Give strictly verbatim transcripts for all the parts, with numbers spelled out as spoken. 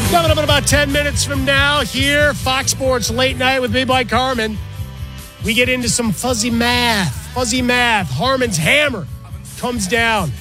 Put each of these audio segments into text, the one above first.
Coming up in about ten minutes from now here, Fox Sports Late Night with me, Mike Harmon. We get into some fuzzy math. Fuzzy math. Harmon's hammer comes down.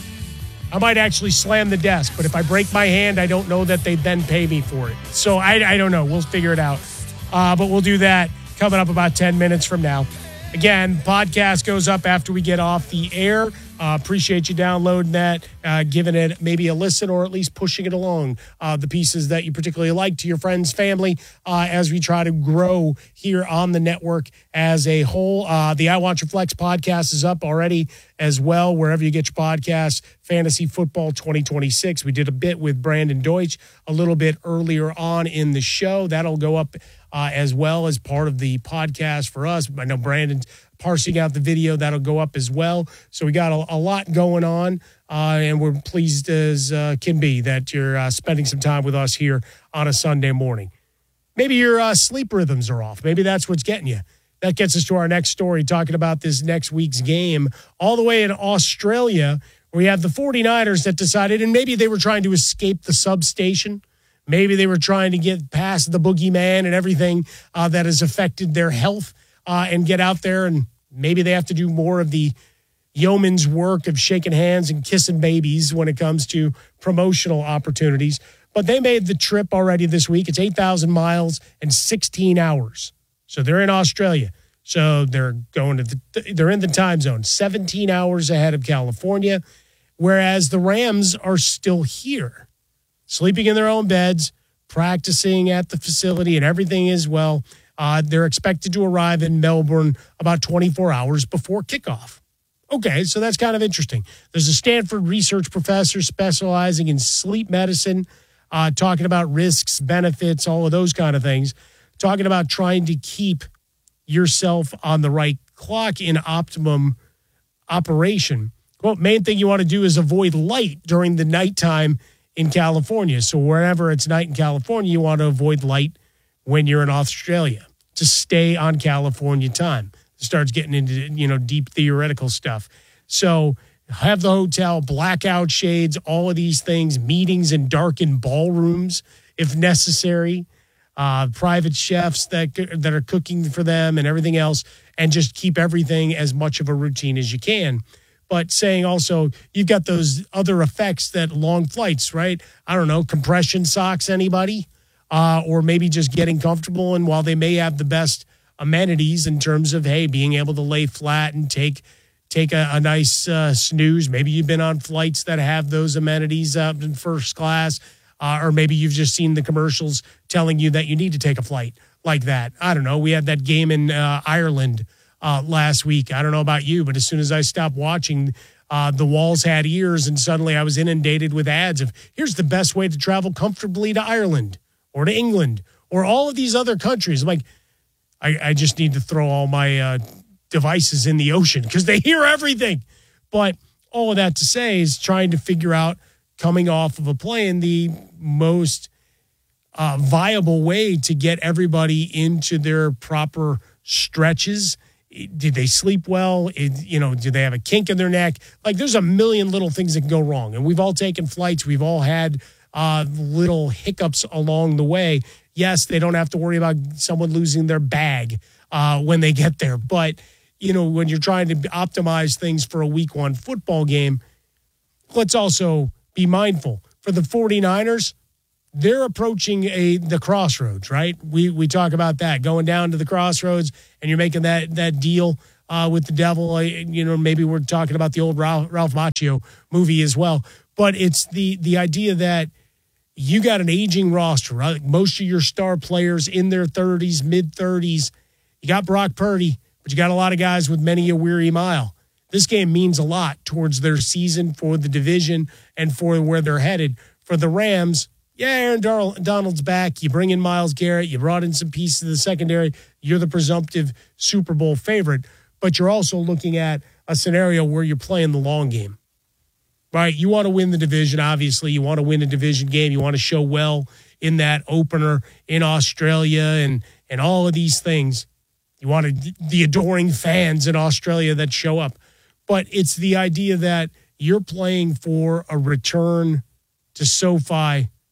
I might actually slam the desk, but if I break my hand, I don't know that they'd then pay me for it. So I, I don't know. We'll figure it out. Uh, but we'll do that coming up about ten minutes from now. Again, podcast goes up after we get off the air. Uh, appreciate you downloading that, uh, giving it maybe a listen, or at least pushing it along, uh, the pieces that you particularly like, to your friends, family, uh, as we try to grow here on the network as a whole. Uh, the I Want Your Flex podcast is up already as well, wherever you get your podcasts. Fantasy Football twenty twenty-six. We did a bit with Brandon Deutsch a little bit earlier on in the show. That'll go up uh, as well as part of the podcast for us. I know Brandon's parsing out the video. That'll go up as well. So we got a, a lot going on, uh, and we're pleased as uh, can be that you're uh, spending some time with us here on a Sunday morning. Maybe your uh, sleep rhythms are off. Maybe that's what's getting you. That gets us to our next story, talking about this next week's game all the way in Australia, where we have the 49ers that decided, and maybe they were trying to escape the substation. Maybe they were trying to get past the boogeyman and everything uh, that has affected their health uh, and get out there, and maybe they have to do more of the yeoman's work of shaking hands and kissing babies when it comes to promotional opportunities. But they made the trip already this week. It's eight thousand miles and sixteen hours. So they're in Australia. So they're going to the, they're in the time zone, seventeen hours ahead of California, whereas the Rams are still here, sleeping in their own beds, practicing at the facility and everything as well. Uh, they're expected to arrive in Melbourne about twenty-four hours before kickoff. Okay, so that's kind of interesting. There's a Stanford research professor specializing in sleep medicine, uh, talking about risks, benefits, all of those kind of things, talking about trying to keep yourself on the right clock in optimum operation. Well, main thing you want to do is avoid light during the nighttime in California. So wherever it's night in California, you want to avoid light when you're in Australia to stay on California time. It starts getting into, you know, deep theoretical stuff. So have the hotel, blackout shades, all of these things, meetings in darkened ballrooms if necessary, uh, private chefs that that are cooking for them and everything else, and just keep everything as much of a routine as you can. But saying also, you've got those other effects that long flights, right? I don't know, compression socks, anybody? Uh, or maybe just getting comfortable. And while they may have the best amenities in terms of, hey, being able to lay flat and take take a, a nice uh, snooze, maybe you've been on flights that have those amenities up in first class, uh, or maybe you've just seen the commercials telling you that you need to take a flight like that. I don't know. We had that game in uh, Ireland uh, last week. I don't know about you, but as soon as I stopped watching, uh, the walls had ears, and suddenly I was inundated with ads of, here's the best way to travel comfortably to Ireland or to England or all of these other countries. I'm like, I, I just need to throw all my uh, devices in the ocean because they hear everything. But all of that to say is trying to figure out, coming off of a plane, the most uh, viable way to get everybody into their proper stretches. Did they sleep well? It, you know, do they have a kink in their neck? Like, there's a million little things that can go wrong. And we've all taken flights. We've all had uh, little hiccups along the way. Yes, they don't have to worry about someone losing their bag uh, when they get there. But, you know, when you're trying to optimize things for a week one football game, let's also be mindful. For the 49ers, they're approaching a the crossroads, right? We we talk about that, going down to the crossroads, and you're making that that deal uh, with the devil. You know, maybe we're talking about the old Ralph, Ralph Macchio movie as well. But it's the the idea that you got an aging roster, right? Most of your star players in their thirties, mid-thirties. You got Brock Purdy, but you got a lot of guys with many a weary mile. This game means a lot towards their season, for the division, and for where they're headed. For the Rams, yeah, Aaron Donald's back. You bring in Myles Garrett. You brought in some pieces of the secondary. You're the presumptive Super Bowl favorite. But you're also looking at a scenario where you're playing the long game. Right, you want to win the division, obviously. You want to win a division game. You want to show well in that opener in Australia and, and all of these things. You want to, the adoring fans in Australia that show up. But it's the idea that you're playing for a return to SoFi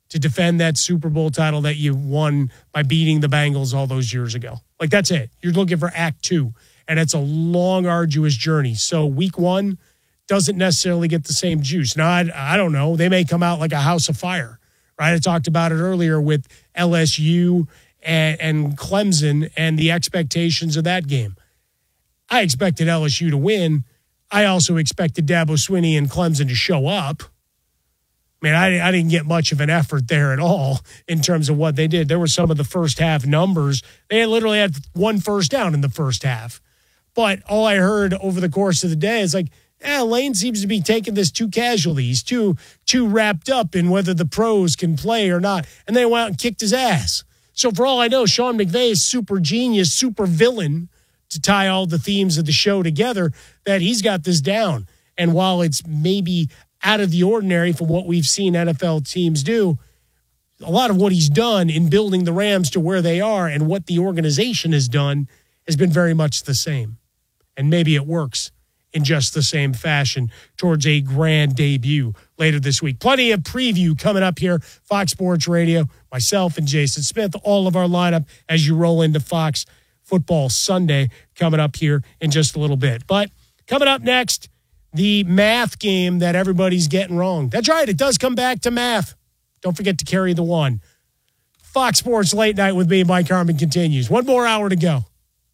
to defend that Super Bowl title that you won by beating the Bengals all those years ago. Like, that's it. You're looking for act two, and it's a long, arduous journey. So week one doesn't necessarily get the same juice. Now, I, I don't know. They may come out like a house of fire, right? I talked about it earlier with L S U and, and Clemson and the expectations of that game. I expected L S U to win. I also expected Dabo Swinney and Clemson to show up. I mean, I, I didn't get much of an effort there at all in terms of what they did. There were some of the first half numbers. They had literally had one first down in the first half. But all I heard over the course of the day is like, yeah, Lane seems to be taking this too casually. He's too, too wrapped up in whether the pros can play or not. And they went out and kicked his ass. So for all I know, Sean McVay is super genius, super villain to tie all the themes of the show together, that he's got this down. And while it's maybe out of the ordinary for what we've seen N F L teams do, a lot of what he's done in building the Rams to where they are and what the organization has done has been very much the same. And maybe it works in just the same fashion towards a grand debut later this week. Plenty of preview coming up here. Fox Sports Radio, myself and Jason Smith, all of our lineup as you roll into Fox Football Sunday coming up here in just a little bit. But coming up next, the math game that everybody's getting wrong. That's right. It does come back to math. Don't forget to carry the one. Fox Sports Late Night with me, Mike Harmon, continues. One more hour to go.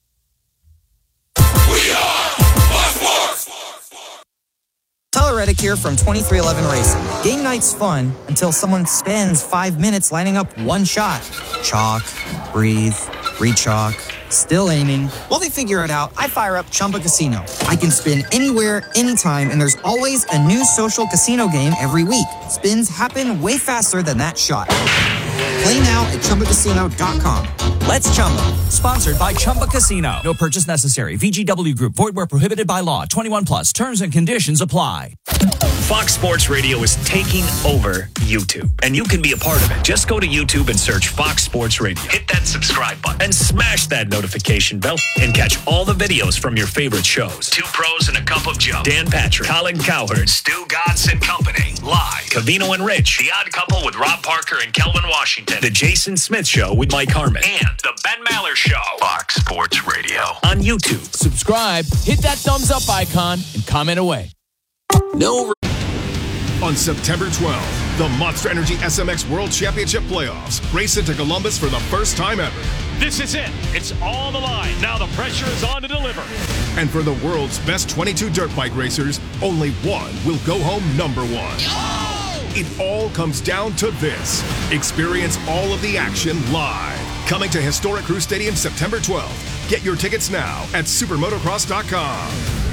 We are Fox Sports. Tyler Reddick here from twenty-three eleven Racing. Game night's fun until someone spends five minutes lining up one shot. Chalk, breathe, re-chalk. Still aiming. While they figure it out, I fire up Chumba Casino. I can spin anywhere, anytime, and there's always a new social casino game every week. Spins happen way faster than that shot. Play now at Chumba Casino dot com. Let's Chumba. Sponsored by Chumba Casino. No purchase necessary. V G W Group. Void where prohibited by law. twenty-one plus. Terms and conditions apply. Fox Sports Radio is taking over YouTube, and you can be a part of it. Just go to YouTube and search Fox Sports Radio. Hit that subscribe button and smash that notification bell and catch all the videos from your favorite shows. Two Pros and a Cup of Joe. Dan Patrick, Colin Cowherd, Stu Gatz and Company. Live. Covino and Rich. The Odd Couple with Rob Parker and Kelvin Washington. The Jason Smith Show with Mike Harmon. And The Ben Maller Show. Fox Sports Radio on YouTube. Subscribe, hit that thumbs up icon, and comment away. No. On September twelfth, the Monster Energy S M X World Championship Playoffs race into Columbus for the first time ever. This is it. It's on the line. Now the pressure is on to deliver. And for the world's best twenty-two dirt bike racers, only one will go home number one. Oh! It all comes down to this. Experience all of the action live. Coming to historic Crew Stadium September twelfth. Get your tickets now at supermotocross dot com.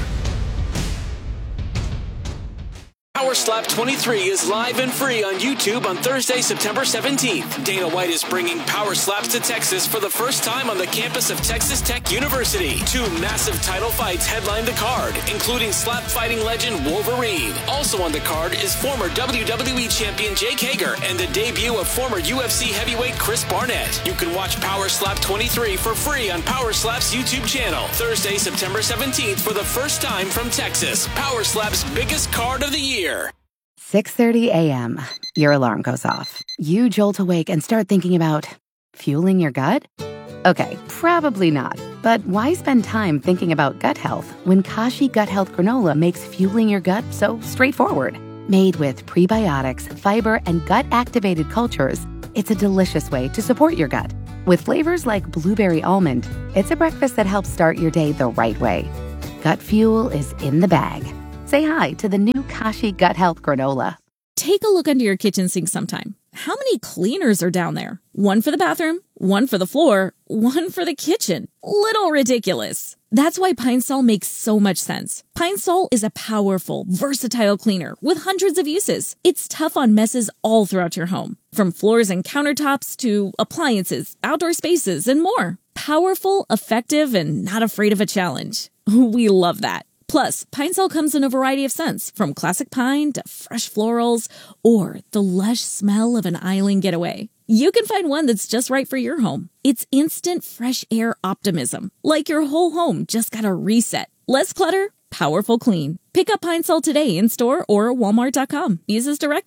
Power Slap twenty-three is live and free on YouTube on Thursday, September seventeenth. Dana White is bringing Power Slaps to Texas for the first time on the campus of Texas Tech University. Two massive title fights headline the card, including slap fighting legend Wolverine. Also on the card is former W W E champion Jake Hager and the debut of former U F C heavyweight Chris Barnett. You can watch Power Slap twenty-three for free on Power Slap's YouTube channel. Thursday, September seventeenth for the first time from Texas. Power Slap's biggest card of the year. six thirty a.m. Your alarm goes off. You jolt awake and start thinking about fueling your gut? Okay, probably not. But why spend time thinking about gut health when Kashi Gut Health Granola makes fueling your gut so straightforward? Made with prebiotics, fiber, and gut-activated cultures, it's a delicious way to support your gut. With flavors like blueberry almond, it's a breakfast that helps start your day the right way. Gut fuel is in the bag. Say hi to the new Kashi Gut Health Granola. Take a look under your kitchen sink sometime. How many cleaners are down there? One for the bathroom, one for the floor, one for the kitchen. Little ridiculous. That's why Pine Sol makes so much sense. Pine Sol is a powerful, versatile cleaner with hundreds of uses. It's tough on messes all throughout your home, from floors and countertops to appliances, outdoor spaces, and more. Powerful, effective, and not afraid of a challenge. We love that. Plus, Pine Sol comes in a variety of scents, from classic pine to fresh florals, or the lush smell of an island getaway. You can find one that's just right for your home. It's instant fresh air optimism, like your whole home just got a reset. Less clutter, powerful clean. Pick up Pine Sol today in store or walmart dot com. Use as directed.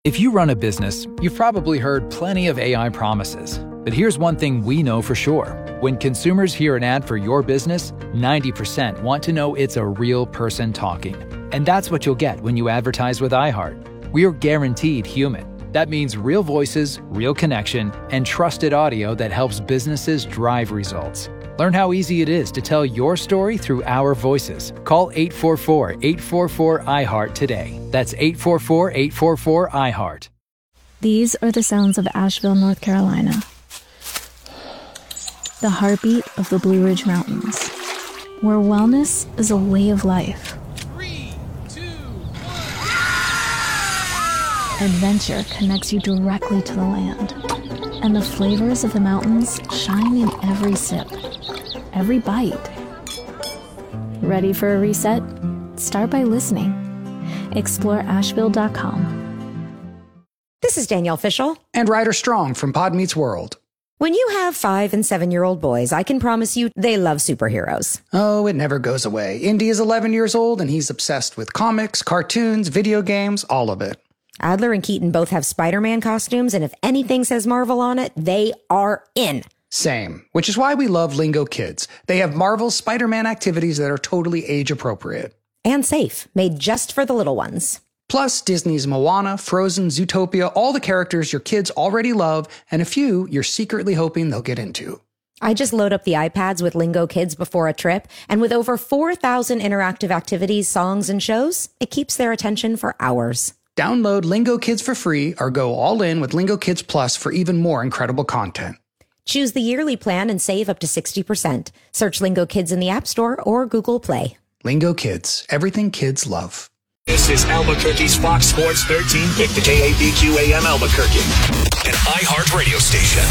If you run a business, you've probably heard plenty of A I promises. But here's one thing we know for sure. When consumers hear an ad for your business, ninety percent want to know it's a real person talking. And that's what you'll get when you advertise with iHeart. We are guaranteed human. That means real voices, real connection, and trusted audio that helps businesses drive results. Learn how easy it is to tell your story through our voices. Call eight four four, eight four four, I heart today. That's eight four four, eight four four, I heart. These are the sounds of Asheville, North Carolina. The heartbeat of the Blue Ridge Mountains, where wellness is a way of life. Three, two, one. Adventure connects you directly to the land, and the flavors of the mountains shine in every sip, every bite. Ready for a reset? Start by listening. Explore Asheville dot com. This is Danielle Fishel. And Ryder Strong from Pod Meets World. When you have five and seven-year-old boys, I can promise you they love superheroes. Oh, it never goes away. Indy is eleven years old, and he's obsessed with comics, cartoons, video games, all of it. Adler and Keaton both have Spider-Man costumes, and if anything says Marvel on it, they are in. Same, which is why we love Lingo Kids. They have Marvel's Spider-Man activities that are totally age-appropriate. And safe, made just for the little ones. Plus, Disney's Moana, Frozen, Zootopia, all the characters your kids already love, and a few you're secretly hoping they'll get into. I just load up the iPads with Lingo Kids before a trip, and with over four thousand interactive activities, songs, and shows, it keeps their attention for hours. Download Lingo Kids for free or go all in with Lingo Kids Plus for even more incredible content. Choose the yearly plan and save up to sixty percent. Search Lingo Kids in the App Store or Google Play. Lingo Kids, everything kids love. This is Albuquerque's Fox Sports thirteen fifty K A B Q A M Albuquerque, an iHeart radio station.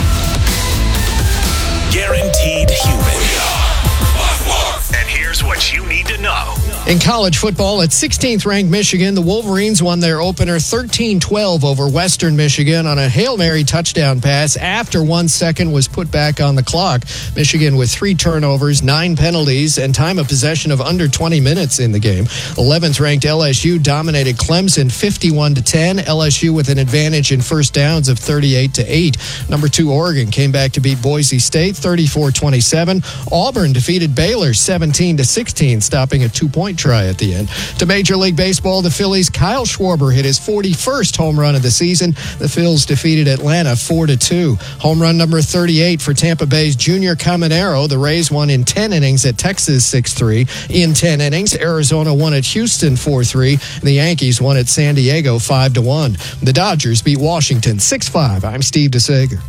Guaranteed human. And here's what you need to know. In college football, at sixteenth ranked Michigan, the Wolverines won their opener thirteen twelve over Western Michigan on a Hail Mary touchdown pass after one second was put back on the clock. Michigan with three turnovers, nine penalties, and time of possession of under twenty minutes in the game. eleventh ranked L S U dominated Clemson fifty-one to ten. L S U with an advantage in first downs of thirty-eight to eight. Number two Oregon came back to beat Boise State thirty-four twenty-seven. Auburn defeated Baylor seventeen to sixteen, stopping a two-point try at the end. To Major League Baseball, the Phillies' Kyle Schwarber hit his forty-first home run of the season. The Phils defeated Atlanta four to two. Home run number thirty-eight for Tampa Bay's Junior Caminero. The Rays won in ten innings at Texas six three. In ten innings, Arizona won at Houston four three. The Yankees won at San Diego five to one. The Dodgers beat Washington six five. I'm Steve DeSager.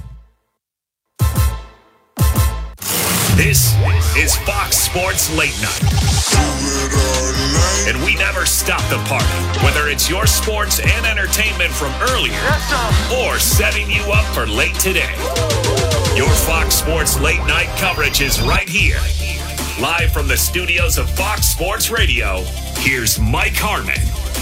This is Fox Sports Late Night. And we never stop the party, whether it's your sports and entertainment from earlier or setting you up for late today. Your Fox Sports Late Night coverage is right here. Live from the studios of Fox Sports Radio, here's Mike Harmon.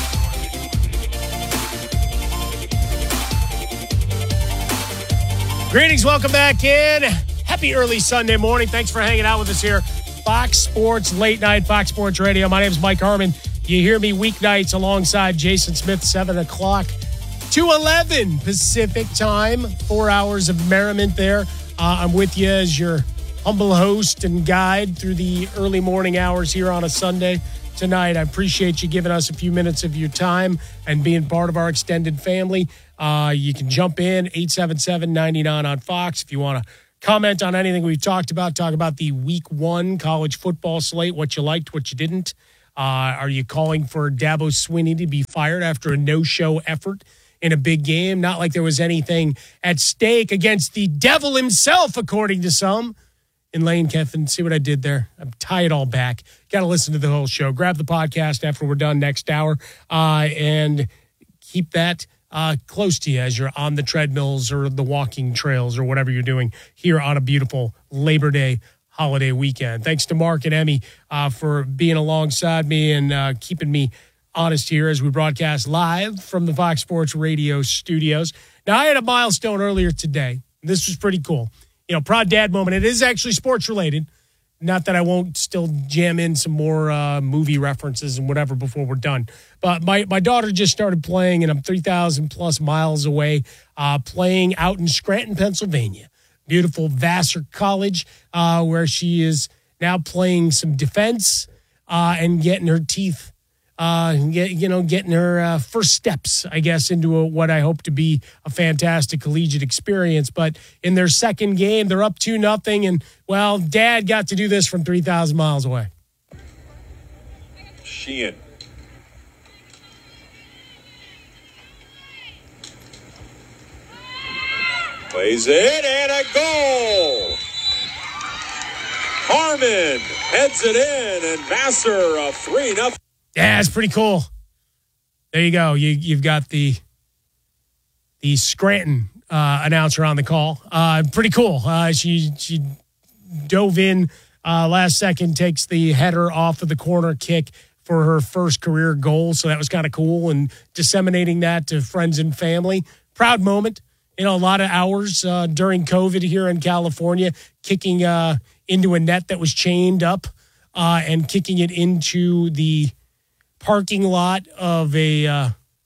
Greetings, welcome back in. Happy early Sunday morning. Thanks for hanging out with us here. Fox Sports Late Night, Fox Sports Radio. My name is Mike Harmon. You hear me weeknights alongside Jason Smith, seven o'clock to eleven Pacific time. Four hours of merriment there. Uh, I'm with you as your humble host and guide through the early morning hours here on a Sunday tonight. I appreciate you giving us a few minutes of your time and being part of our extended family. Uh, you can jump in, eight seven seven, nine nine on Fox if you want to comment on anything we've talked about. Talk about the week one college football slate, what you liked, what you didn't. Uh, are you calling for Dabo Swinney to be fired after a no-show effort in a big game? Not like there was anything at stake against the devil himself, according to some. In Lane Kiffin, see what I did there? I'm tie it all back. Got to listen to the whole show. Grab the podcast after we're done next hour uh, and keep that Uh, close to you as you're on the treadmills or the walking trails or whatever you're doing here on a beautiful Labor Day holiday weekend. Thanks to Mark and Emmy uh, for being alongside me and uh, keeping me honest here as we broadcast live from the Fox Sports Radio studios. Now, I had a milestone earlier today. This was pretty cool. You know, proud dad moment. It is actually sports related. Not that I won't still jam in some more uh, movie references and whatever before we're done. But my, my daughter just started playing, and I'm three thousand plus miles away, uh, playing out in Scranton, Pennsylvania. Beautiful Vassar College, uh, where she is now playing some defense uh, and getting her teeth, uh, get, you know, getting her uh, first steps, I guess, into a, what I hope to be a fantastic collegiate experience. But in their second game, they're up two nothing, and, well, Dad got to do this from three thousand miles away. Sheehan. Plays it, and a goal! Harmon heads it in, and Vassar a three nothing. Yeah, it's pretty cool. There you go. You, you've got the the Scranton uh, announcer on the call. Uh, pretty cool. Uh, she she dove in uh, last second, takes the header off of the corner kick for her first career goal. So that was kind of cool, and disseminating that to friends and family. Proud moment. You know, a lot of hours uh, during COVID here in California, kicking uh, into a net that was chained up uh, and kicking it into the parking lot of a, uh,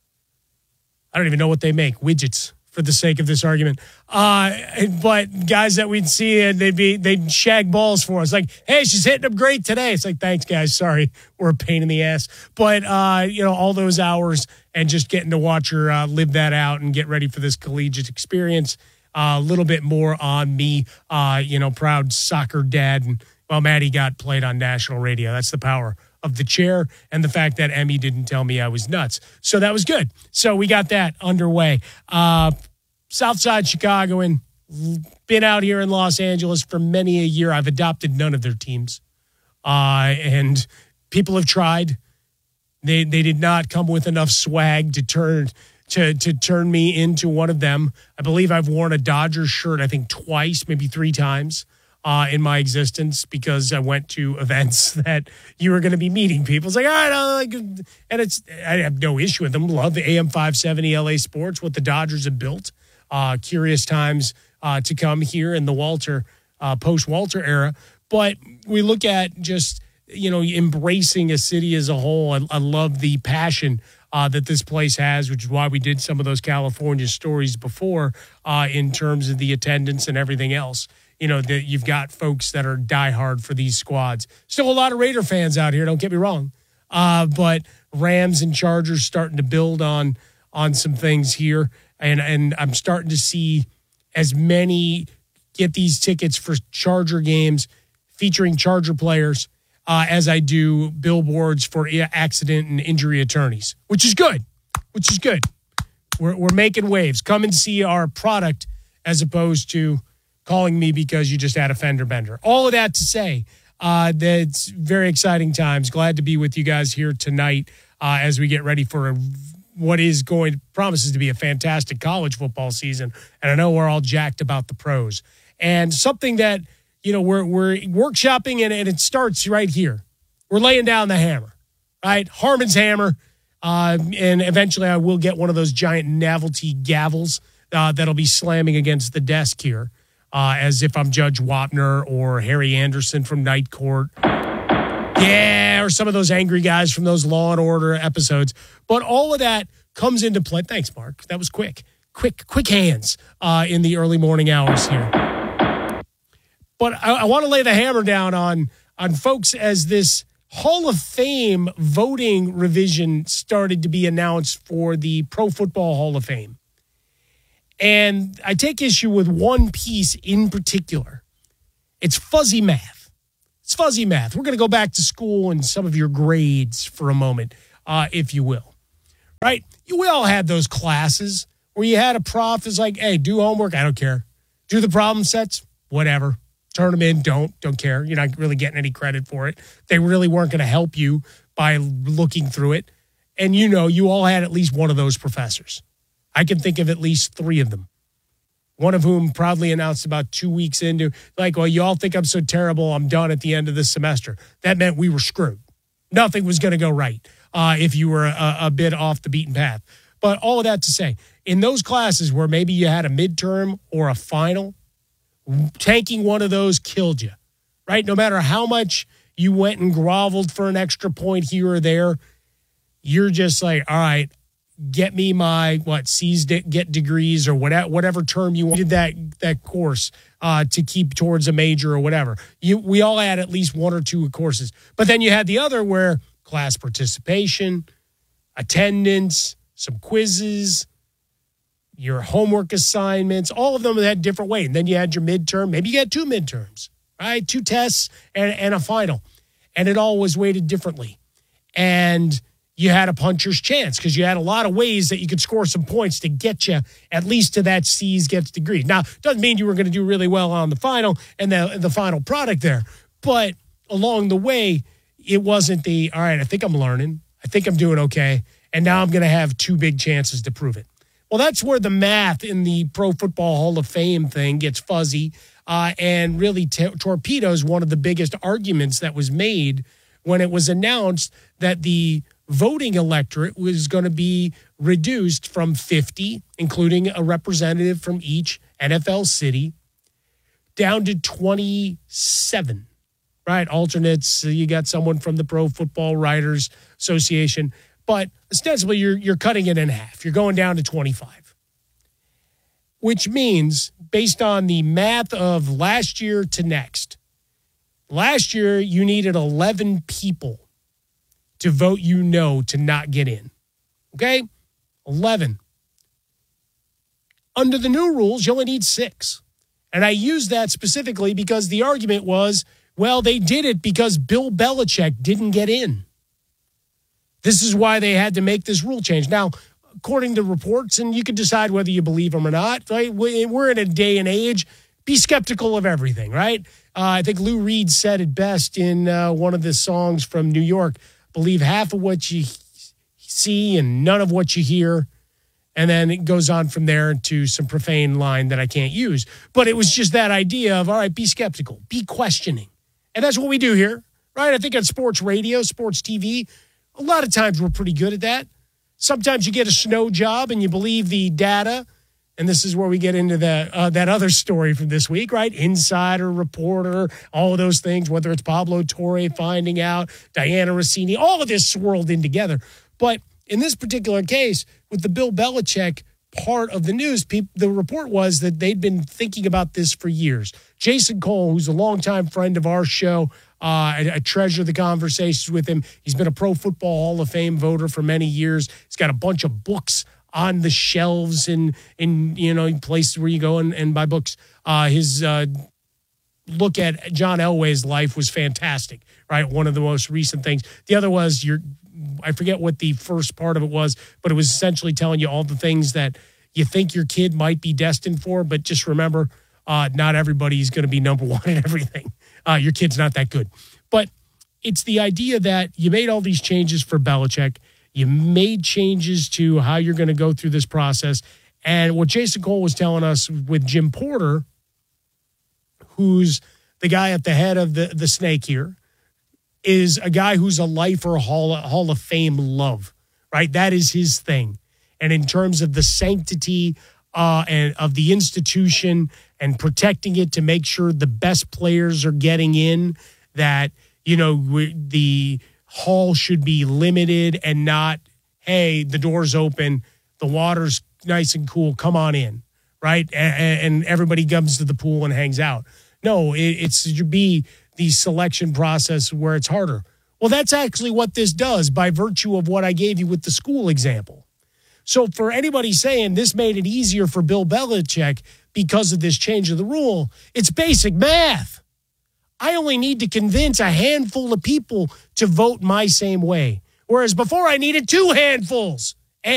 I don't even know what they make, widgets for the sake of this argument. Uh, but guys that we'd see, and they'd be, they'd shag balls for us. Like, hey, she's hitting them great today. It's like, thanks guys. Sorry. We're a pain in the ass. But, uh, you know, all those hours and just getting to watch her uh, live that out and get ready for this collegiate experience. Uh, a little bit more on me, uh, you know, proud soccer dad. And, well, Maddie got played on national radio. That's the power of the chair and the fact that Emmy didn't tell me I was nuts. So that was good. So we got that underway. Uh, Southside Chicagoan, been out here in Los Angeles for many a year. I've adopted none of their teams. Uh, and people have tried. They they did not come with enough swag to turn to to turn me into one of them. I believe I've worn a Dodgers shirt, I think twice, maybe three times. Uh, in my existence, because I went to events that you were going to be meeting people. It's like, all right, I like, and it's, I have no issue with them. Love the A M five seventy L A Sports, what the Dodgers have built. Uh, curious times uh, to come here in the Walter, uh, post-Walter era. But we look at just, you know, embracing a city as a whole. I, I love the passion uh, that this place has, which is why we did some of those California stories before uh, in terms of the attendance and everything else. You know, that you've got folks that are diehard for these squads. Still a lot of Raider fans out here, don't get me wrong. Uh, but Rams and Chargers starting to build on on some things here. And, and I'm starting to see as many get these tickets for Charger games featuring Charger players uh, as I do billboards for accident and injury attorneys, which is good, which is good. We're, we're making waves. Come and see our product as opposed to calling me because you just had a fender bender. All of that to say uh, that it's very exciting times. Glad to be with you guys here tonight uh, as we get ready for a, what is going promises to be a fantastic college football season. And I know we're all jacked about the pros. And something that, you know, we're we're workshopping, and, and it starts right here. We're laying down the hammer, right? Harmon's hammer. Uh, and eventually I will get one of those giant novelty gavels uh, that'll be slamming against the desk here. Uh, as if I'm Judge Wapner or Harry Anderson from Night Court. Yeah, or some of those angry guys from those Law and Order episodes. But all of that comes into play. Thanks, Mark. That was quick. Quick, quick hands uh, in the early morning hours here. But I, I want to lay the hammer down on, on folks as this Hall of Fame voting revision started to be announced for the Pro Football Hall of Fame. And I take issue with one piece in particular. It's fuzzy math. It's fuzzy math. We're going to go back to school and some of your grades for a moment, uh, if you will. Right? We all had those classes where you had a prof that's like, hey, do homework. I don't care. Do the problem sets. Whatever. Turn them in. Don't. Don't care. You're not really getting any credit for it. They really weren't going to help you by looking through it. And you know, you all had at least one of those professors. I can think of at least three of them. One of whom proudly announced about two weeks into, like, well, you all think I'm so terrible, I'm done at the end of this semester. That meant we were screwed. Nothing was going to go right uh, if you were a, a bit off the beaten path. But all of that to say, in those classes where maybe you had a midterm or a final, tanking one of those killed you. right? No matter how much you went and groveled for an extra point here or there, you're just like, all right, get me my, what, C's de- get degrees or whatever, whatever term you wanted that, that course uh, to keep towards a major or whatever. You, we all had at least one or two courses. But then you had the other where class participation, attendance, some quizzes, your homework assignments, all of them had different weight. And then you had your midterm. Maybe you had two midterms, right? Two tests and, and a final. And it all was weighted differently. And you had a puncher's chance because you had a lot of ways that you could score some points to get you at least to that C's gets degree. Now, doesn't mean you were going to do really well on the final and the, the final product there. But along the way, it wasn't the, all right, I think I'm learning. I think I'm doing okay. And now I'm going to have two big chances to prove it. Well, that's where the math in the Pro Football Hall of Fame thing gets fuzzy uh, and really t- torpedoes one of the biggest arguments that was made when it was announced that the voting electorate was going to be reduced from fifty, including a representative from each N F L city, down to twenty-seven, right? Alternates, you got someone from the Pro Football Writers Association, but ostensibly you're, you're cutting it in half. You're going down to twenty-five, which means based on the math of last year to next, last year you needed eleven people to vote you no to not get in. Okay? eleven. Under the new rules, you only need six. And I use that specifically because the argument was, well, they did it because Bill Belichick didn't get in. This is why they had to make this rule change. Now, according to reports, and you can decide whether you believe them or not, right? We're in a day and age, be skeptical of everything, right? Uh, I think Lou Reed said it best in uh, one of the songs from New York. Believe half of what you see and none of what you hear. And then it goes on from there to some profane line that I can't use. But it was just that idea of, all right, be skeptical, be questioning. And that's what we do here, right? I think on sports radio, sports T V, a lot of times we're pretty good at that. Sometimes you get a snow job and you believe the data. And this is where we get into the, uh, that other story from this week, right? Insider, reporter, all of those things, whether it's Pablo Torre finding out, Diana Rossini, all of this swirled in together. But in this particular case, with the Bill Belichick part of the news, people, the report was that they'd been thinking about this for years. Jason Cole, who's a longtime friend of our show, uh, I, I treasure the conversations with him. He's been a Pro Football Hall of Fame voter for many years. He's got a bunch of books on the shelves in, in you know, places where you go and, and buy books. Uh, his uh, look at John Elway's life was fantastic, right? One of the most recent things. The other was, your, I forget what the first part of it was, but it was essentially telling you all the things that you think your kid might be destined for, but just remember, uh, not everybody's going to be number one in everything. Uh, your kid's not that good. But it's the idea that you made all these changes for Belichick. You made changes to how you're going to go through this process. And what Jason Cole was telling us with Jim Porter, who's the guy at the head of the, the snake here, is a guy who's a lifer Hall, Hall of Fame love, right? That is his thing. And in terms of the sanctity uh, and of the institution and protecting it to make sure the best players are getting in, that, you know, the hall should be limited and not, hey, the door's open, the water's nice and cool, come on in, right? And, and everybody comes to the pool and hangs out. No, it, it's to be the selection process where it's harder. Well, that's actually what this does by virtue of what I gave you with the school example. So for anybody saying this made it easier for Bill Belichick because of this change of the rule, it's basic math. I only need to convince a handful of people to vote my same way. Whereas before I needed two handfuls.